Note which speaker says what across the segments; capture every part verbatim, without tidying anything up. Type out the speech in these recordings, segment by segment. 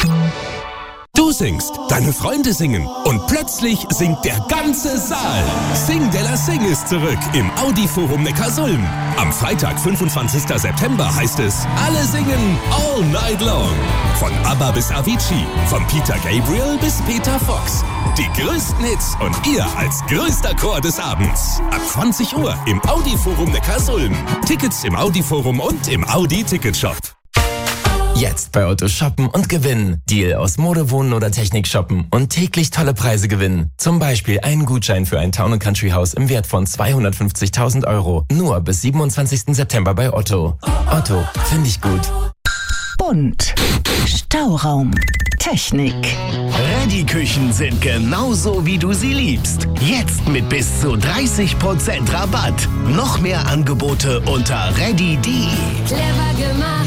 Speaker 1: Du singst, deine Freunde singen und plötzlich singt der ganze Saal. Sing de la Sing ist zurück im Audi-Forum Neckarsulm. Am Freitag, fünfundzwanzigsten September heißt es, alle singen all night long. Von ABBA bis Avicii, von Peter Gabriel bis Peter Fox. Die größten Hits und ihr als größter Chor des Abends. Ab zwanzig Uhr im Audi-Forum Neckarsulm. Tickets im Audi-Forum und im Audi-Ticketshop.
Speaker 2: Jetzt bei Otto shoppen und gewinnen. Deal aus Mode, Wohnen oder Technik shoppen und täglich tolle Preise gewinnen. Zum Beispiel einen Gutschein für ein Town and Country Haus im Wert von zweihundertfünfzigtausend Euro. Nur bis siebenundzwanzigsten September bei Otto. Otto, finde ich gut.
Speaker 3: Bunt. Stauraum. Technik.
Speaker 4: Reddy-Küchen sind genauso, wie du sie liebst. Jetzt mit bis zu dreißig Prozent Rabatt. Noch mehr Angebote unter reddy punkt de.
Speaker 5: Clever gemacht.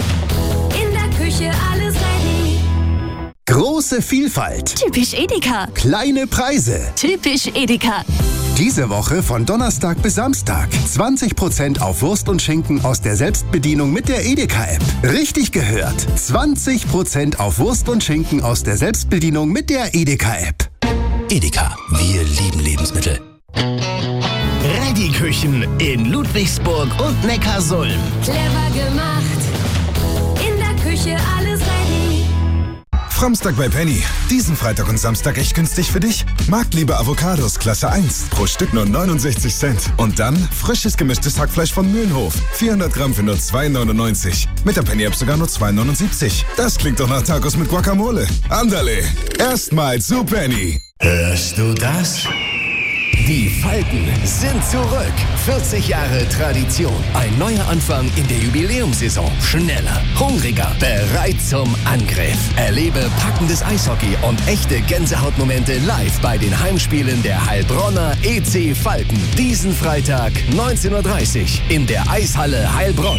Speaker 5: Küche alles ready.
Speaker 6: Große Vielfalt.
Speaker 5: Typisch Edeka.
Speaker 6: Kleine Preise.
Speaker 5: Typisch Edeka.
Speaker 6: Diese Woche von Donnerstag bis Samstag. zwanzig Prozent auf Wurst und Schinken aus der Selbstbedienung mit der Edeka-App. Richtig gehört. zwanzig Prozent auf Wurst und Schinken aus der Selbstbedienung mit der Edeka-App.
Speaker 7: Edeka. Wir lieben Lebensmittel.
Speaker 4: Reddy-Küchen in Ludwigsburg und Neckarsulm.
Speaker 5: Clever gemacht. Küche alles ready.
Speaker 8: Samstag bei Penny. Diesen Freitag und Samstag echt günstig für dich. Marktliebe Avocados Klasse eins. Pro Stück nur neunundsechzig Cent. Und dann frisches gemischtes Hackfleisch von Mühlenhof. vierhundert Gramm für nur zwei neunundneunzig. Mit der Penny-App sogar nur zwei neunundsiebzig. Das klingt doch nach Tacos mit Guacamole. Andale. Erstmal zu Penny.
Speaker 7: Hörst du das?
Speaker 4: Die Falken sind zurück. vierzig Jahre Tradition. Ein neuer Anfang in der Jubiläumssaison. Schneller, hungriger, bereit zum Angriff. Erlebe packendes Eishockey und echte Gänsehautmomente live bei den Heimspielen der Heilbronner E C Falken. Diesen Freitag neunzehn Uhr dreißig in der Eishalle Heilbronn.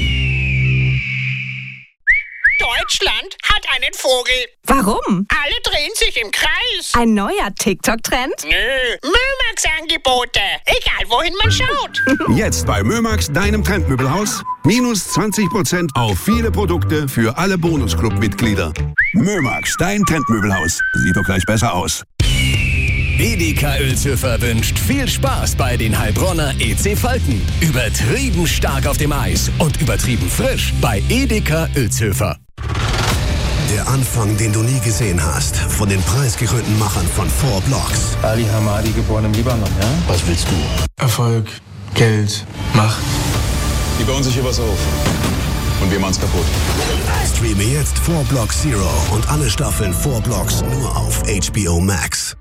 Speaker 9: Deutschland hat einen Vogel.
Speaker 10: Warum?
Speaker 9: Alle drehen sich im Kreis.
Speaker 10: Ein neuer TikTok-Trend?
Speaker 9: Nö, Mömax-Angebote. Egal, wohin man schaut.
Speaker 11: Jetzt bei Mömax, deinem Trendmöbelhaus. Minus zwanzig Prozent auf viele Produkte für alle Bonusclub-Mitglieder. Mömax, dein Trendmöbelhaus. Sieht doch gleich besser aus.
Speaker 4: Edeka Uelzhöfer wünscht viel Spaß bei den Heilbronner E C Falken. Übertrieben stark auf dem Eis und übertrieben frisch bei Edeka Uelzhöfer.
Speaker 7: Der Anfang, den du nie gesehen hast, von den preisgekrönten Machern von Four Blocks.
Speaker 12: Ali Hamadi, geboren im Libanon, ja?
Speaker 7: Was willst du?
Speaker 12: Erfolg, Geld, Macht.
Speaker 13: Die bauen sich hier was auf. Und wir machen's kaputt.
Speaker 7: Streame jetzt Four Blocks Zero und alle Staffeln Four Blocks nur auf H B O Max.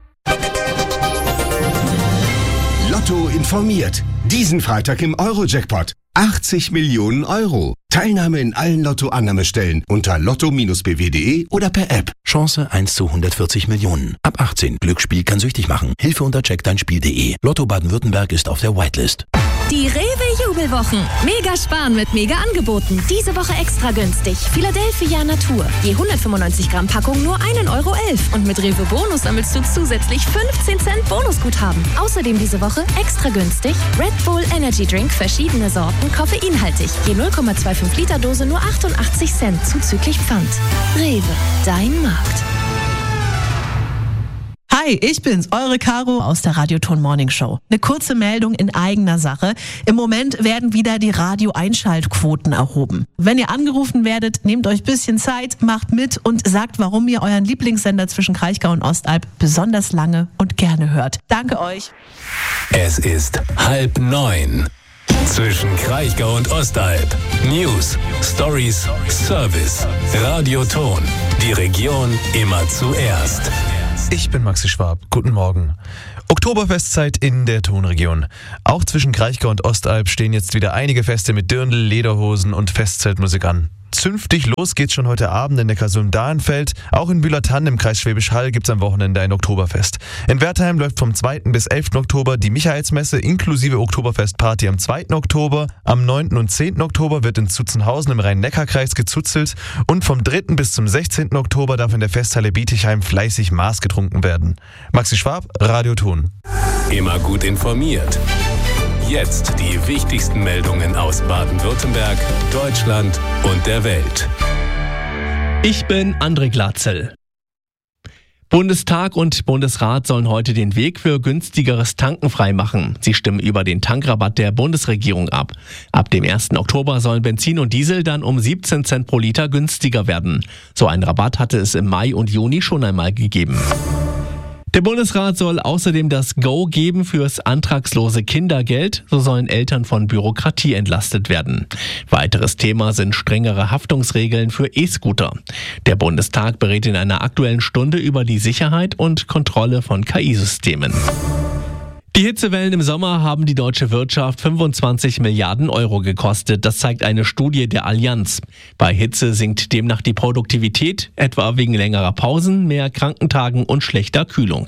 Speaker 6: Lotto informiert. Diesen Freitag im Euro-Jackpot. achtzig Millionen Euro. Teilnahme in allen Lotto-Annahmestellen unter lotto Bindestrich b w punkt de oder per App.
Speaker 7: Chance eins zu hundertvierzig Millionen. Ab achtzehn. Glücksspiel kann süchtig machen. Hilfe unter check dein Spiel punkt de. Lotto Baden-Württemberg ist auf der Whitelist.
Speaker 5: Die Rewe-Jubelwochen. Mega sparen mit mega Angeboten. Diese Woche extra günstig. Philadelphia Natur. Je hundertfünfundneunzig Gramm Packung nur ein Euro elf. Und mit Rewe Bonus sammelst du zusätzlich fünfzehn Cent Bonusguthaben. Außerdem diese Woche extra günstig Red Bull Energy Drink, verschiedene Sorten, koffeinhaltig. Je null Komma fünfundzwanzig Liter Dose nur achtundachtzig Cent zuzüglich Pfand. Rewe, dein Markt.
Speaker 14: Hi, ich bin's, eure Caro aus der Radioton Morning Show. Eine kurze Meldung in eigener Sache. Im Moment werden wieder die Radio-Einschaltquoten erhoben. Wenn ihr angerufen werdet, nehmt euch ein bisschen Zeit, macht mit und sagt, warum ihr euren Lieblingssender zwischen Kraichgau und Ostalb besonders lange und gerne hört. Danke euch.
Speaker 4: Es ist halb neun. Zwischen Kraichgau und Ostalb. News, Stories, Service. Radioton. Die Region immer zuerst.
Speaker 15: Ich bin Maxi Schwab. Guten Morgen. Oktoberfestzeit in der Tonregion. Auch zwischen Kraichgau und Ostalb stehen jetzt wieder einige Feste mit Dirndl, Lederhosen und Festzeltmusik an. Zünftig los geht's schon heute Abend in Neckarsulm-Dahlenfeld. Auch in Bühlertann im Kreis Schwäbisch Hall gibt's am Wochenende ein Oktoberfest. In Wertheim läuft vom zweiten bis elften Oktober die Michaelsmesse inklusive Oktoberfestparty am zweiten Oktober. Am neunten und zehnten Oktober wird in Zutzenhausen im Rhein-Neckar-Kreis gezuzelt. Und vom dritten bis zum sechzehnten Oktober darf in der Festhalle Bietigheim fleißig Maß getrunken werden. Maxi Schwab, Radioton.
Speaker 4: Immer gut informiert. Jetzt die wichtigsten Meldungen aus Baden-Württemberg, Deutschland und der Welt.
Speaker 16: Ich bin André Glatzel. Bundestag und Bundesrat sollen heute den Weg für günstigeres Tanken freimachen. Sie stimmen über den Tankrabatt der Bundesregierung ab. Ab dem ersten Oktober sollen Benzin und Diesel dann um siebzehn Cent pro Liter günstiger werden. So einen Rabatt hatte es im Mai und Juni schon einmal gegeben. Der Bundesrat soll außerdem das Go geben fürs antragslose Kindergeld. So sollen Eltern von Bürokratie entlastet werden. Weiteres Thema sind strengere Haftungsregeln für E-Scooter. Der Bundestag berät in einer aktuellen Stunde über die Sicherheit und Kontrolle von K I-Systemen. Die Hitzewellen im Sommer haben die deutsche Wirtschaft fünfundzwanzig Milliarden Euro gekostet. Das zeigt eine Studie der Allianz. Bei Hitze sinkt demnach die Produktivität, etwa wegen längerer Pausen, mehr Krankentagen und schlechter Kühlung.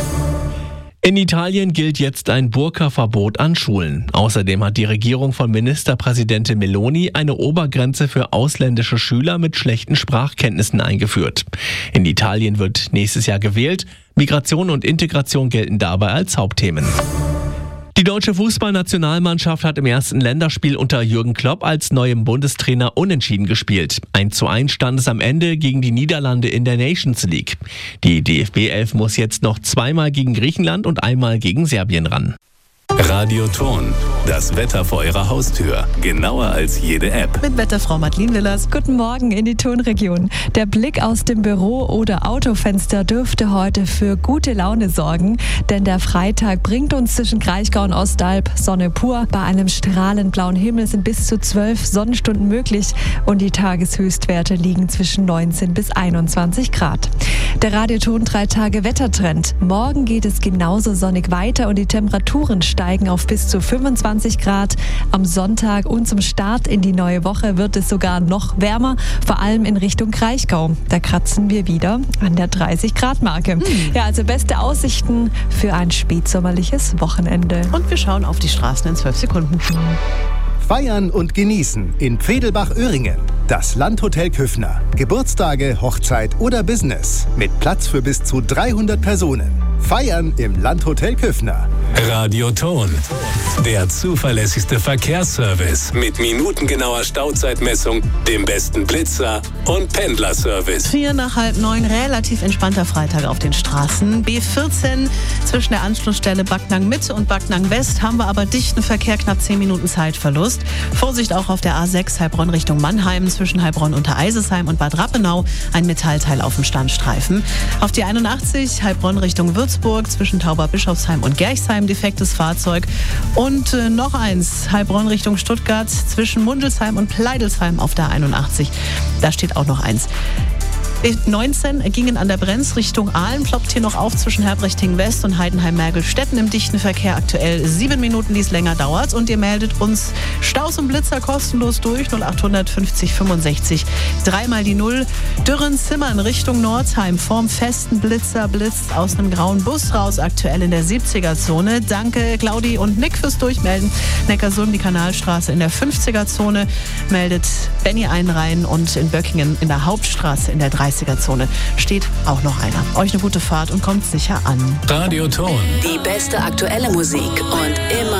Speaker 16: In Italien gilt jetzt ein Burka-Verbot an Schulen. Außerdem hat die Regierung von Ministerpräsidentin Meloni eine Obergrenze für ausländische Schüler mit schlechten Sprachkenntnissen eingeführt. In Italien wird nächstes Jahr gewählt. Migration und Integration gelten dabei als Hauptthemen. Die deutsche Fußballnationalmannschaft hat im ersten Länderspiel unter Jürgen Klopp als neuem Bundestrainer unentschieden gespielt. eins zu eins stand es am Ende gegen die Niederlande in der Nations League. Die D F B elf muss jetzt noch zweimal gegen Griechenland und einmal gegen Serbien ran.
Speaker 1: Radio Ton, das Wetter vor Ihrer Haustür. Genauer als jede App.
Speaker 14: Mit Wetterfrau Madeleine Willers.
Speaker 17: Guten Morgen in die Tonregion. Der Blick aus dem Büro- oder Autofenster dürfte heute für gute Laune sorgen, denn der Freitag bringt uns zwischen Kraichgau und Ostalb Sonne pur. Bei einem strahlend blauen Himmel sind bis zu zwölf Sonnenstunden möglich und die Tageshöchstwerte liegen zwischen neunzehn bis einundzwanzig Grad. Der Radio Ton drei Tage Wettertrend. Morgen geht es genauso sonnig weiter und die Temperaturen steigen auf bis zu fünfundzwanzig Grad. Am Sonntag und zum Start in die neue Woche wird es sogar noch wärmer, vor allem in Richtung Kraichgau. Da kratzen wir wieder an der dreißig Grad Marke. Hm. Ja, also beste Aussichten für ein spätsommerliches Wochenende.
Speaker 14: Und wir schauen auf die Straßen in zwölf Sekunden.
Speaker 6: Feiern und genießen in Pfedelbach-Öhringen. Das Landhotel Küffner. Geburtstage, Hochzeit oder Business. Mit Platz für bis zu dreihundert Personen. Feiern im Landhotel Küffner.
Speaker 1: Radio Ton, der zuverlässigste Verkehrsservice mit minutengenauer Stauzeitmessung, dem besten Blitzer und Pendlerservice.
Speaker 14: Vier nach halb neun, relativ entspannter Freitag auf den Straßen. B vierzehn zwischen der Anschlussstelle Backnang Mitte und Backnang West haben wir aber dichten Verkehr, knapp zehn Minuten Zeitverlust. Vorsicht auch auf der A sechs Heilbronn Richtung Mannheim zwischen Heilbronn unter Eisesheim und Bad Rappenau, ein Metallteil auf dem Standstreifen. Auf die einundachtzig Heilbronn Richtung Würzburg zwischen Tauberbischofsheim und Gerchsheim defektes Fahrzeug. Und äh, noch eins, Heilbronn Richtung Stuttgart zwischen Mundelsheim und Pleidelsheim auf der einundachtzig. Da steht auch noch eins. B neunzehn gingen an der Brenz Richtung Aalen, ploppt hier noch auf zwischen Herbrechtingen West und Heidenheim-Mergelstetten im dichten Verkehr. Aktuell sieben Minuten, die es länger dauert. Und ihr meldet uns Staus und Blitzer kostenlos durch null achthundert fünfzig fünfundsechzig. Dreimal die Null. Dürren-Zimmern Richtung Nordheim vorm festen Blitzer blitzt aus einem grauen Bus raus. Aktuell in der siebziger-Zone. Danke Claudi und Nick fürs Durchmelden. Neckarsulm die Kanalstraße in der fünfziger-Zone. Meldet Benny Einreihen und in Böckingen in der Hauptstraße in der dreißiger-Zone steht auch noch einer. Euch eine gute Fahrt und kommt sicher an.
Speaker 1: Radio Ton.
Speaker 3: Die beste aktuelle Musik und immer